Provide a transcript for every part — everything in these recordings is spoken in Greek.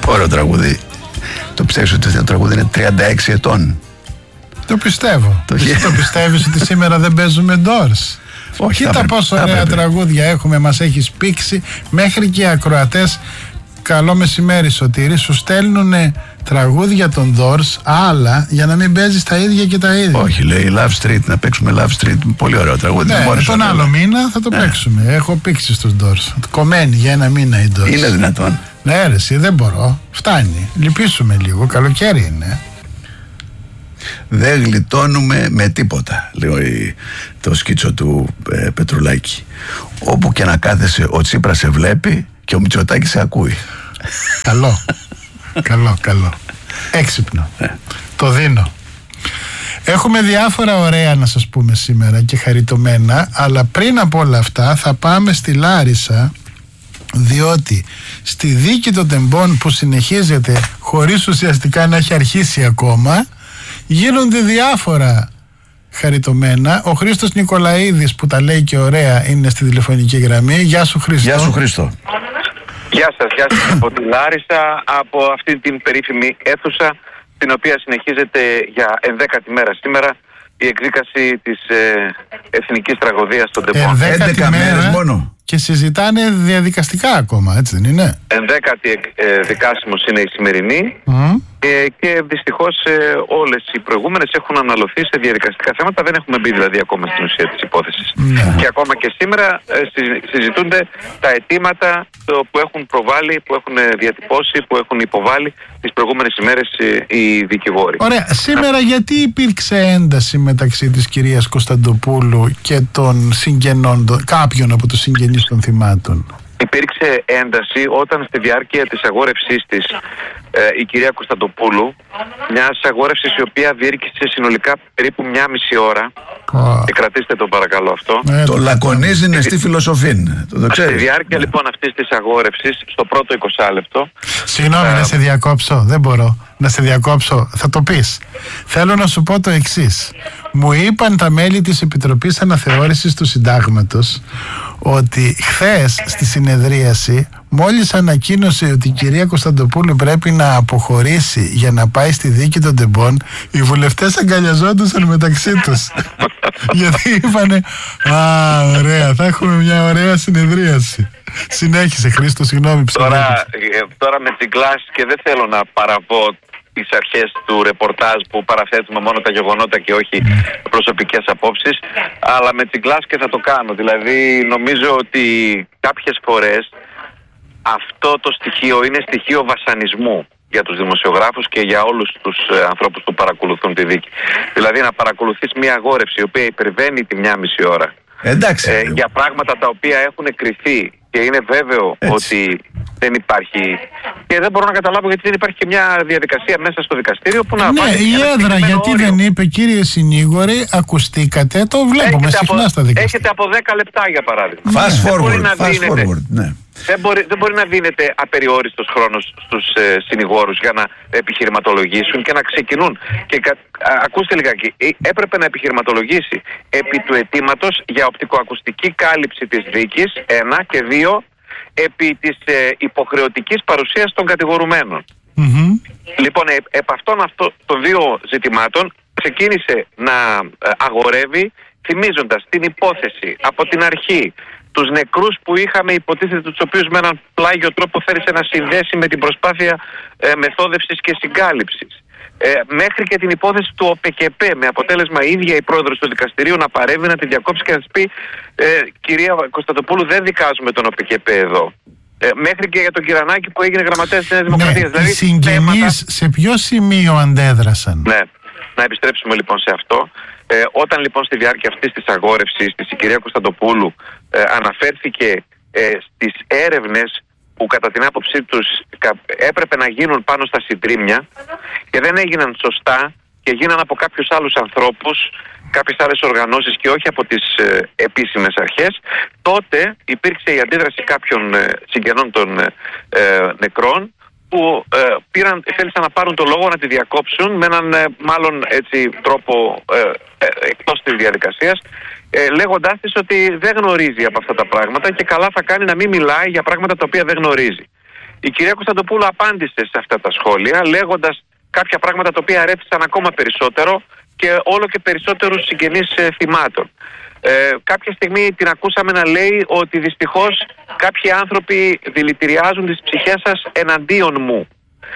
Ωραίο τραγούδι. Το πιστεύεις ότι το τραγούδι είναι 36 ετών? Το πιστεύω. Εσύ το πιστεύεις ότι σήμερα δεν παίζουμε Doors? Όχι, κοίτα πόσο ωραία τραγούδια έχουμε, μας έχεις πήξει. Μέχρι και οι ακροατές, καλό μεσημέρι Σωτήρη, σου στέλνουν τραγούδια των Doors, άλλα, για να μην παίζεις τα ίδια και τα ίδια. Όχι, λέει Love Street, να παίξουμε Love Street. Πολύ ωραίο τραγούδι. Ναι, τον άλλο μήνα θα το παίξουμε. Έχω πήξει στους Doors. Κομμένη για ένα μήνα οι Doors. Είναι δυνατόν? Ναι, ρε, εσύ δεν μπορώ. Φτάνει. Λυπήσουμε λίγο. Καλοκαίρι είναι. Δεν γλιτώνουμε με τίποτα, λέει το σκίτσο του Πετρουλάκη. Όπου και να κάθεσαι, ο Τσίπρας σε βλέπει και ο Μητσοτάκης σε ακούει. Καλό. Καλό. Έξυπνο. Το δίνω. Έχουμε διάφορα ωραία να σας πούμε σήμερα και χαριτωμένα, αλλά πριν από όλα αυτά θα πάμε στη Λάρισα, διότι στη δίκη των τεμπών που συνεχίζεται χωρίς ουσιαστικά να έχει αρχίσει ακόμα, γίνονται διάφορα χαριτωμένα. Ο Χρήστος Νικολαίδης, που τα λέει και ωραία, είναι στη τηλεφωνική γραμμή. Γεια σου Χρήστο. Γεια σου Χρήστο. Γεια σας από τη Λάρισα, από αυτή την περίφημη αίθουσα, την οποία συνεχίζεται για 11η μέρα σήμερα η εκδίκαση της εθνικής τραγωδίας των τεμπών. 11 μέρες μόνο. Και συζητάνε διαδικαστικά ακόμα, έτσι δεν είναι? 11η δικάσιμος είναι η σημερινή. Και δυστυχώς όλες οι προηγούμενες έχουν αναλωθεί σε διαδικαστικά θέματα. Δεν έχουμε μπει δηλαδή ακόμα στην ουσία της υπόθεσης. Και ακόμα και σήμερα συζητούνται τα αιτήματα που έχουν προβάλει, που έχουν διατυπώσει, που έχουν υποβάλει τις προηγούμενες ημέρες οι δικηγόροι. Ωραία. Σήμερα γιατί υπήρξε ένταση μεταξύ της κυρίας Κωνσταντοπούλου και των συγγενών, κάποιων από τους συγγενείς των θυμάτων? Υπήρξε ένταση όταν στη διάρκεια της αγόρευσής της η κυρία Κωνσταντοπούλου, μια αγόρευση η οποία διήρκησε συνολικά περίπου 1,5 ώρα. Και κρατήστε το παρακαλώ αυτό. Το λακωνίζει είναι στη φιλοσοφήν. Στη διάρκεια λοιπόν αυτής της αγόρευσης, στο πρώτο 20 λεπτό. Συγγνώμη, να σε διακόψω. Δεν μπορώ να σε διακόψω. Θα το πεις. Θέλω να σου πω το εξής. Μου είπαν τα μέλη της Επιτροπής Αναθεώρησης του Συντάγματος ότι χθες στη συνεδρίαση, μόλις ανακοίνωσε ότι η κυρία Κωνσταντοπούλου πρέπει να αποχωρήσει για να πάει στη δίκη των τεμπών, οι βουλευτές αγκαλιαζόντουσαν μεταξύ τους. Γιατί είπανε, ωραία, θα έχουμε μια ωραία συνεδρίαση. Συνέχισε Χρήστο, συγγνώμη. Τώρα με την κλάση, και δεν θέλω να παραβώ τις αρχές του ρεπορτάζ που παραθέτουμε μόνο τα γεγονότα και όχι προσωπικές απόψεις, αλλά με τσιγκλάς και θα το κάνω. Δηλαδή νομίζω ότι κάποιες φορές αυτό το στοιχείο είναι στοιχείο βασανισμού για τους δημοσιογράφους και για όλους τους ανθρώπους που παρακολουθούν τη δίκη. Δηλαδή να παρακολουθείς μια αγόρευση η οποία υπερβαίνει τη 1,5 ώρα για πράγματα τα οποία έχουν κρυθεί και είναι βέβαιο ότι δεν υπάρχει, και δεν μπορώ να καταλάβω γιατί δεν υπάρχει και μια διαδικασία μέσα στο δικαστήριο που να ναι, η έδρα γιατί όριο. Δεν είπε, κύριε συνήγορε, ακουστήκατε, το βλέπουμε συχνά στα δικαστήρια. Έχετε από 10 λεπτά για παράδειγμα. Fast forward, ναι. Δεν μπορεί να δίνεται απεριόριστος χρόνος στους συνηγόρους για να επιχειρηματολογήσουν και να ξεκινούν. Και ακούστε λιγάκι, έπρεπε να επιχειρηματολογήσει επί του αιτήματος για οπτικοακουστική κάλυψη της δίκης, 1, και 2, επί της υποχρεωτικής παρουσίας των κατηγορουμένων. Λοιπόν, επ' αυτών των δύο ζητημάτων ξεκίνησε να αγορεύει, θυμίζοντας την υπόθεση από την αρχή, τους νεκρούς που είχαμε υποτίθεται, τους οποίους με έναν πλάγιο τρόπο θέλησε να συνδέσει με την προσπάθεια μεθόδευσης και συγκάλυψης. Μέχρι και την υπόθεση του ΟΠΚΠ, με αποτέλεσμα η ίδια η πρόεδρος του δικαστηρίου να παρέμβει, να τη διακόψει και να της πει κυρία Κωνσταντοπούλου, δεν δικάζουμε τον ΟΠΚΠ εδώ. Μέχρι και για τον Κυρανάκη που έγινε γραμματέας της Νέας Δημοκρατίας. Δηλαδή, οι συγγενείς σε ποιο σημείο αντέδρασαν? Ναι, να επιστρέψουμε λοιπόν σε αυτό. Όταν λοιπόν στη διάρκεια αυτής της αγόρευσης της η κυρία Κωνσταντοπούλου αναφέρθηκε στις έρευνες που κατά την άποψή τους έπρεπε να γίνουν πάνω στα συντρίμμια και δεν έγιναν σωστά και γίναν από κάποιους άλλους ανθρώπους, κάποιες άλλες οργανώσεις και όχι από τις επίσημες αρχές, τότε υπήρξε η αντίδραση κάποιων συγγενών των νεκρών που θέλησαν να πάρουν το λόγο, να τη διακόψουν με έναν μάλλον έτσι τρόπο εκτός της διαδικασίας, λέγοντάς της ότι δεν γνωρίζει από αυτά τα πράγματα και καλά θα κάνει να μην μιλάει για πράγματα τα οποία δεν γνωρίζει. Η κυρία Κωνσταντοπούλου απάντησε σε αυτά τα σχόλια, λέγοντας κάποια πράγματα τα οποία αρέθησαν ακόμα περισσότερο και όλο και περισσότερους συγγενείς θυμάτων. Κάποια στιγμή την ακούσαμε να λέει ότι δυστυχώς κάποιοι άνθρωποι δηλητηριάζουν τις ψυχές σας εναντίον μου.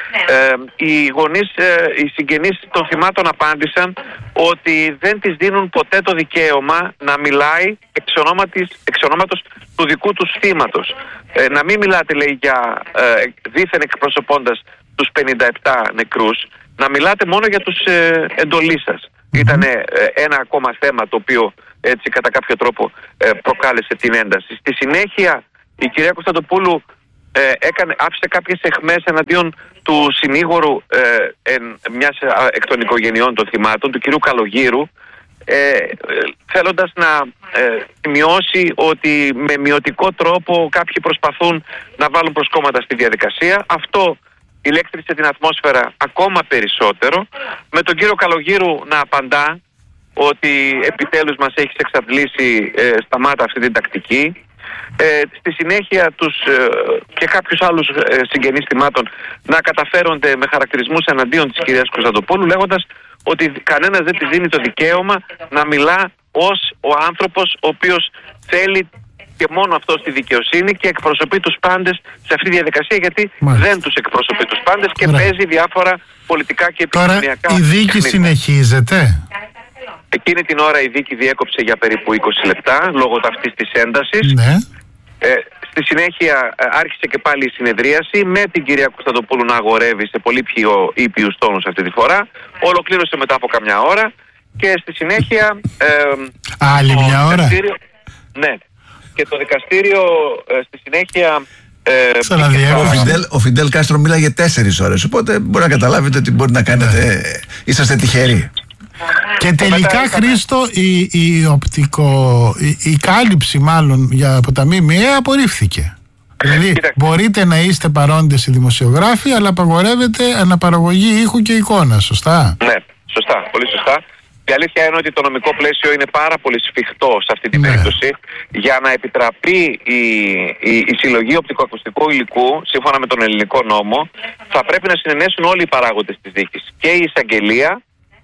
Οι συγγενείς των θυμάτων απάντησαν ότι δεν της δίνουν ποτέ το δικαίωμα να μιλάει εξ ονόματος του δικού τους θύματος. Να μην μιλάτε, λέει, για δήθεν εκπροσωπώντας τους 57 νεκρούς, να μιλάτε μόνο για τους εντολείς σας. Ήταν ένα ακόμα θέμα το οποίο έτσι κατά κάποιο τρόπο προκάλεσε την ένταση. Στη συνέχεια η κυρία Κωνσταντοπούλου άφησε κάποιες αιχμές εναντίον του συνήγορου μιας εκ των οικογενειών των θυμάτων, του κυρίου Καλογύρου, θέλοντας να σημειώσει ότι με μειωτικό τρόπο κάποιοι προσπαθούν να βάλουν προσκόμματα στη διαδικασία. Αυτό ηλέκτρισε την ατμόσφαιρα ακόμα περισσότερο, με τον κύριο Καλογύρου να απαντά ότι επιτέλους μας έχεις εξαντλήσει, σταμάτα αυτή την τακτική. Στη συνέχεια και κάποιους άλλους συγγενείς θυμάτων να καταφέρονται με χαρακτηρισμούς εναντίον της κυρίας Κωνσταντοπούλου, λέγοντας ότι κανένας δεν της δίνει το δικαίωμα να μιλά ως ο άνθρωπος ο οποίος θέλει και μόνο αυτό στη δικαιοσύνη και εκπροσωπεί τους πάντες σε αυτή τη διαδικασία, γιατί δεν τους εκπροσωπεί τους πάντες και παίζει διάφορα πολιτικά και επικοινωνιακά. Τώρα η δίκη συνεχίζεται. Εκείνη την ώρα η δίκη διέκοψε για περίπου 20 λεπτά λόγω αυτής της έντασης. Ναι. Στη συνέχεια άρχισε και πάλι η συνεδρίαση με την κυρία Κωνσταντοπούλου να αγορεύει σε πολύ πιο ήπιους τόνους αυτή τη φορά. Ολοκλήρωσε μετά από καμιά ώρα και στη συνέχεια άλλη μια ώρα. Ναι. Και το δικαστήριο στη συνέχεια ο Φιντέλ Κάστρο μίλαγε 4 ώρες, οπότε μπορεί να καταλάβετε ότι μπορεί να κάνετε, είσαστε τυχεροί. Και τελικά, Χρήστο, η κάλυψη μάλλον από τα ΜΜΕ απορρίφθηκε. Δηλαδή μπορείτε να είστε παρόντες οι δημοσιογράφοι, αλλά απαγορεύεται αναπαραγωγή ήχου και εικόνα, σωστά? Ναι, σωστά, πολύ σωστά. Η αλήθεια είναι ότι το νομικό πλαίσιο είναι πάρα πολύ σφιχτό σε αυτή την περίπτωση. Για να επιτραπεί η συλλογή οπτικοακουστικού υλικού, σύμφωνα με τον ελληνικό νόμο, θα πρέπει να συνενέσουν όλοι οι παράγοντες της δίκης. Και η εισαγγελία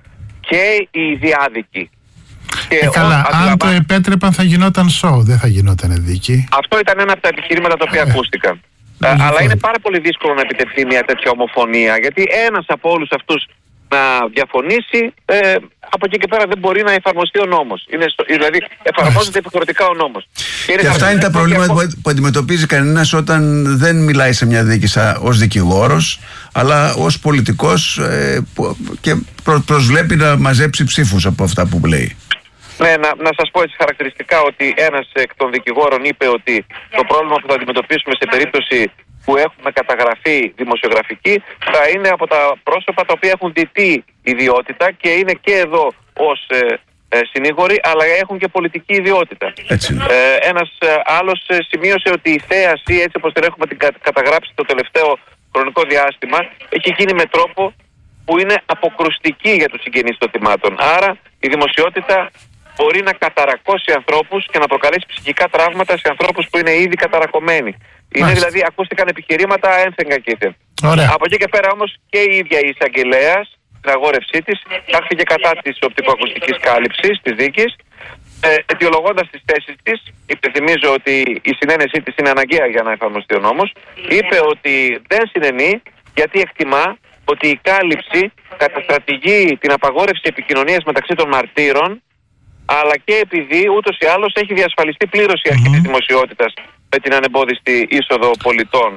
και οι διάδικοι. Καλά, αν το επέτρεπαν θα γινόταν show, δεν θα γινόταν δίκη. Αυτό ήταν ένα από τα επιχειρήματα τα οποία ακούστηκαν. Αλλά είναι πάρα πολύ δύσκολο να επιτευχθεί μια τέτοια ομοφωνία, γιατί ένας από όλους αυτούς να διαφωνήσει, από εκεί και πέρα δεν μπορεί να εφαρμοστεί ο νόμος. Δηλαδή εφαρμόζεται υποχρεωτικά ο νόμος. Και αυτά είναι τα προβλήματα που αντιμετωπίζει κανένας όταν δεν μιλάει σε μια δίκη ως δικηγόρος, αλλά ως πολιτικός και προσβλέπει να μαζέψει ψήφους από αυτά που λέει. Ναι, να σας πω έτσι χαρακτηριστικά ότι ένας εκ των δικηγόρων είπε ότι το πρόβλημα που θα αντιμετωπίσουμε σε περίπτωση που έχουμε καταγραφή δημοσιογραφική θα είναι από τα πρόσωπα τα οποία έχουν διτή ιδιότητα και είναι και εδώ ως συνήγοροι, αλλά έχουν και πολιτική ιδιότητα. Ένας άλλος σημείωσε ότι η θέαση, έτσι όπως την έχουμε καταγράψει το τελευταίο χρονικό διάστημα, έχει γίνει με τρόπο που είναι αποκρουστική για τους συγγενείς των θυμάτων. Άρα η δημοσιότητα μπορεί να καταρακώσει ανθρώπους και να προκαλέσει ψυχικά τραύματα σε ανθρώπους που είναι ήδη καταρακωμένοι. Είναι δηλαδή, ακούστηκαν επιχειρήματα ένθεν κακήθεν. Από εκεί και πέρα όμως και η ίδια η εισαγγελέας, στην αγόρευσή της, τάχθηκε κατά της οπτικοακουστικής κάλυψης της δίκης, αιτιολογώντας τις θέσεις της. Υπενθυμίζω ότι η συνένεσή της είναι αναγκαία για να εφαρμοστεί ο νόμος. Είπε ότι δεν συνενεί γιατί εκτιμά ότι η κάλυψη καταστρατηγεί την απαγόρευση επικοινωνίας μεταξύ των μαρτύρων, αλλά και επειδή ούτως ή άλλως έχει διασφαλιστεί πλήρως η αρχή της δημοσιότητας με την ανεμπόδιστη είσοδο πολιτών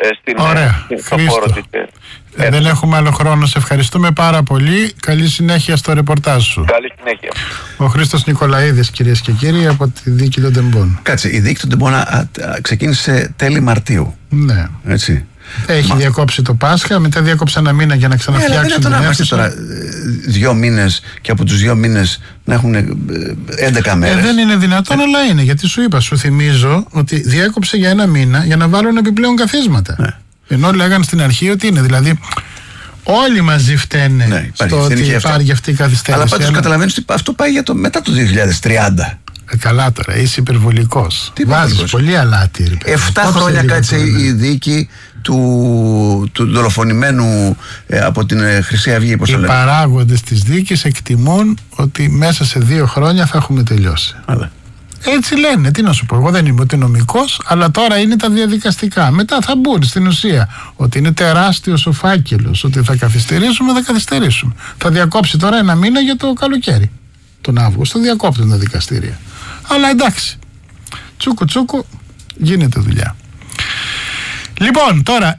στον χώρο της. Δεν έχουμε άλλο χρόνο. Σε ευχαριστούμε πάρα πολύ. Καλή συνέχεια στο ρεπορτάζ σου. Καλή συνέχεια. Ο Χρήστος Νικολαίδης, κυρίες και κύριοι, από τη δίκη των Τεμπών. Κάτσε, η δίκη των Τεμπών ξεκίνησε τέλη Μαρτίου. Ναι. Έτσι. Έχει διακόψει το Πάσχα, μετά διάκοψε ένα μήνα για να ξαναφτιάξουν την αίθουσα. Τώρα 2 μήνες και από τους 2 μήνες να έχουν 11 μέρες. Δεν είναι δυνατόν, αλλά είναι. Γιατί σου θυμίζω ότι διέκοψε για 1 μήνα για να βάλουν επιπλέον καθίσματα. Ενώ λέγανε στην αρχή ότι είναι. Δηλαδή όλοι μαζί φταίνε στο ότι υπάρχει αυτή η καθυστέρηση. Αλλά πάντως καταλαβαίνεις ότι αυτό πάει για μετά το 2030. Καλά τώρα, είσαι υπερβολικός. Βάζεις πολύ αλάτι. 7 χρόνια κάτσε η δίκη του δολοφονημένου από την Χρυσή Αυγή. Οι παράγοντες της δίκης εκτιμούν ότι μέσα σε 2 χρόνια θα έχουμε τελειώσει. Αλλά. Έτσι λένε, τι να σου πω, εγώ δεν είμαι ούτε νομικός, αλλά τώρα είναι τα διαδικαστικά. Μετά θα μπουν στην ουσία ότι είναι τεράστιος ο φάκελος, ότι θα καθυστερήσουμε. Θα διακόψει τώρα 1 μήνα για το καλοκαίρι. Τον Αύγουστο διακόπτουν τα δικαστήρια. Αλλά εντάξει, τσούκου γίνεται δουλειά. Λοιπόν, τώρα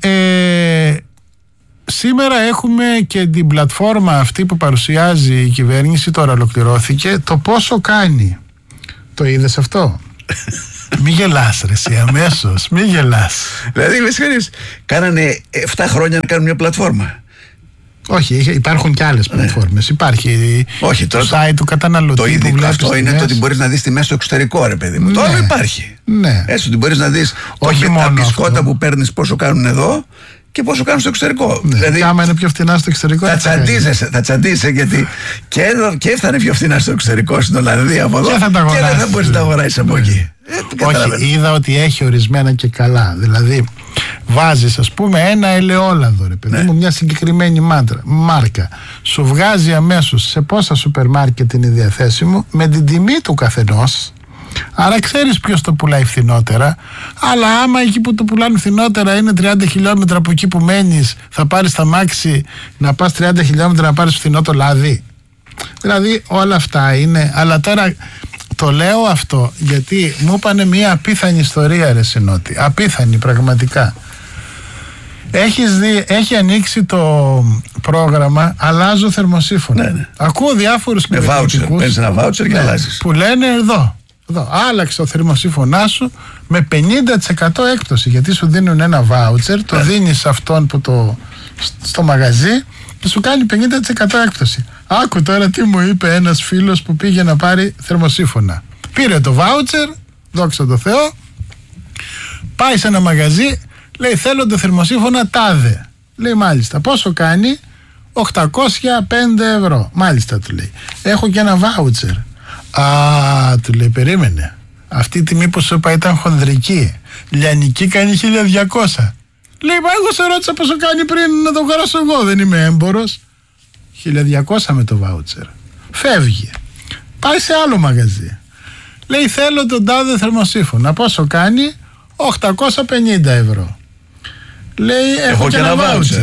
σήμερα έχουμε και την πλατφόρμα αυτή που παρουσιάζει η κυβέρνηση, τώρα ολοκληρώθηκε, το πόσο κάνει. Το είδες αυτό? Μη γελάς ρε εσύ αμέσως, μη γελάς. Δηλαδή με συγχωρείς, κάνανε 7 χρόνια να κάνουν μια πλατφόρμα. Όχι, υπάρχουν και άλλες πλατφόρμες. Υπάρχει το site του καταναλωτή. Το ειδικό αυτό είναι το ότι μπορείς να δεις τιμές στο εξωτερικό, ρε παιδί μου. Τώρα υπάρχει. Ναι. Έτσι, ότι μπορείς να δεις τα μπισκότα που παίρνεις πόσο κάνουν εδώ και πόσο κάνουν στο εξωτερικό. Ναι. Δηλαδή, άμα είναι πιο φθηνά στο εξωτερικό, θα τσαντίζεσαι γιατί και θα είναι πιο φθηνά στο εξωτερικό, στην Ολλανδία από εδώ, και δεν θα μπορείς να τα αγοράσεις από εκεί. Όχι, είδα ότι έχει ορισμένα και καλά. Δηλαδή, βάζεις ας πούμε ένα ελαιόλαδο, ρε παιδί μου, μια συγκεκριμένη μάρκα. Σου βγάζει αμέσως σε πόσα σούπερ μάρκετ είναι διαθέσιμο με την τιμή του καθενός. Άρα ξέρεις ποιος το πουλάει φθηνότερα. Αλλά άμα εκεί που το πουλάνε φθηνότερα είναι 30 χιλιόμετρα από εκεί που μένεις, θα πάρεις τα μάξι να πας 30 χιλιόμετρα να πάρεις φθηνό το λάδι. Δηλαδή όλα αυτά είναι. Αλλά τώρα το λέω αυτό γιατί μου είπανε μια απίθανη ιστορία, ρε Συνότη. Απίθανη πραγματικά. Έχει ανοίξει το πρόγραμμα «Αλλάζω θερμοσύφωνα». Ναι. Ακούω διάφορους κυβερνητικούς. Παίρνεις ένα βάουτσερ και αλλάζεις. Που λένε εδώ, άλλαξε το θερμοσύφωνά σου με 50% έκπτωση. Γιατί σου δίνουν ένα βάουτσερ, το δίνεις σε αυτόν που στο μαγαζί και σου κάνει 50% έκπτωση. Άκου τώρα τι μου είπε ένας φίλος που πήγε να πάρει θερμοσύφωνα. Πήρε το βάουτσερ, δόξα τω Θεώ, πάει σε ένα μαγαζί, λέει θέλω το θερμοσύφωνα τάδε. Λέει μάλιστα, πόσο κάνει? 805 ευρώ. Μάλιστα, του λέει, έχω και ένα βάουτσερ. Α, του λέει, περίμενε, αυτή η τιμή που σου είπα ήταν χονδρική, λιανική κάνει 1200. Λέει, μα εγώ σε ρώτησα πόσο κάνει πριν να το αγοράσω εγώ, δεν είμαι έμπορος. 1200 με το βάουτσερ. Φεύγει, πάει σε άλλο μαγαζί, λέει θέλω τον τάδε θερμοσύφωνα, πόσο κάνει? 850 ευρώ. Λέει έχω και ένα βάουτσερ.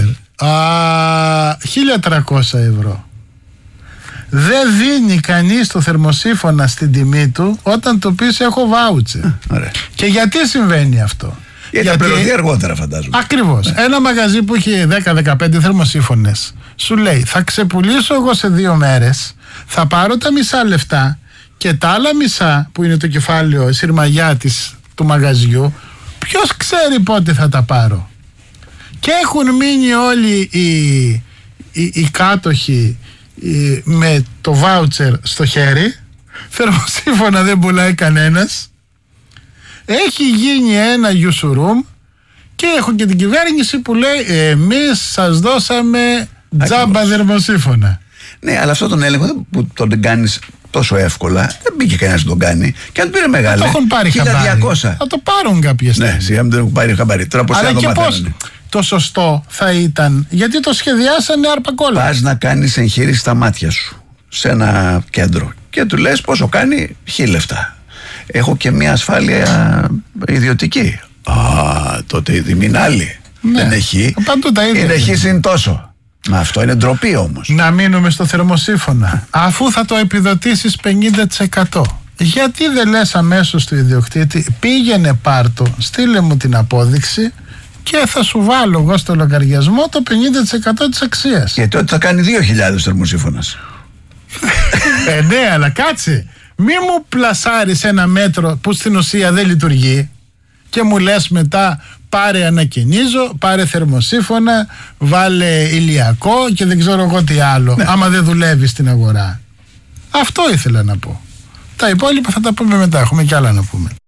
1300 ευρώ. Δεν δίνει κανείς το θερμοσύφωνα στην τιμή του όταν το πεις έχω βάουτσερ. Και γιατί συμβαίνει αυτό? Γιατί θα πληρωθεί αργότερα, φαντάζομαι. Ακριβώς. Ένα μαγαζί που έχει 10-15 θερμοσύφωνες σου λέει θα ξεπουλήσω εγώ σε 2 μέρες, θα πάρω τα μισά λεφτά και τα άλλα μισά που είναι το κεφάλαιο, η συρμαγιά του μαγαζιού, ποιος ξέρει πότε θα τα πάρω. Και έχουν μείνει όλοι οι κάτοχοι με το βάουτσερ στο χέρι, θερμοσύφωνα δεν πουλάει κανένας, έχει γίνει ένα γιουσουρούμ και έχω και την κυβέρνηση που λέει εμείς σας δώσαμε τζάμπα θερμοσύφωνα. Ναι, αλλά αυτό τον έλεγχο που τον κάνεις τόσο εύκολα, δεν μπήκε κανένας να τον κάνει. Και αν πήρε μεγάλη, το έχουν πάρει 1200. Θα το πάρουν κάποια στιγμή. Ναι, σιγά μην το έχουν πάρει χαμπάρι. Τώρα πώς θα το μαθαίνουν. Το σωστό θα ήταν, γιατί το σχεδιάσανε αρπακόλα. Πας να κάνεις εγχείρηση στα μάτια σου σε ένα κέντρο και του λες πόσο κάνει, 1000 λεφτά. Έχω και μια ασφάλεια ιδιωτική. Τότε η τιμή είναι άλλη. Ναι. Δεν έχει. Παντού τα ίδια. Είναι έχει συν τόσο. Μα αυτό είναι ντροπή όμως. Να μείνουμε στο θερμοσύφωνα. Αφού θα το επιδοτήσεις 50%, γιατί δεν λες αμέσως στο ιδιοκτήτη πήγαινε πάρτο, στείλε μου την απόδειξη και θα σου βάλω εγώ στο λογαριασμό το 50% της αξίας. Γιατί τότε θα κάνει 2.000 θερμοσύφωνας. Ναι, αλλά κάτσε. Μη μου πλασάρεις ένα μέτρο που στην ουσία δεν λειτουργεί και μου λες μετά πάρε ανακαινίζω, πάρε θερμοσύφωνα, βάλε ηλιακό και δεν ξέρω εγώ τι άλλο, άμα δεν δουλεύει στην αγορά. Αυτό ήθελα να πω. Τα υπόλοιπα θα τα πούμε μετά, έχουμε κι άλλα να πούμε.